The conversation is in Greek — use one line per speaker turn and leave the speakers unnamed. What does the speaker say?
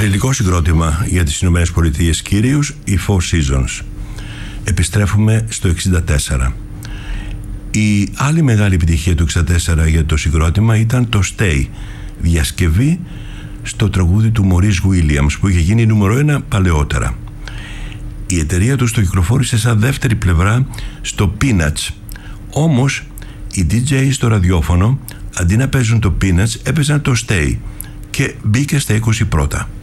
Θρυλικό συγκρότημα για τις Ηνωμένες Πολιτείες, κυρίως οι Four Seasons. Επιστρέφουμε στο 1964. Η άλλη μεγάλη επιτυχία του 1964 για το συγκρότημα ήταν το Stay, διασκευή στο τραγούδι του Maurice Williams που είχε γίνει νούμερο 1 παλαιότερα. Η εταιρεία τους το κυκλοφόρησε σαν δεύτερη πλευρά στο Peanuts. Όμως οι DJ στο ραδιόφωνο, αντί να παίζουν το Peanuts, έπαιζαν το Stay και μπήκε στα 20 πρώτα.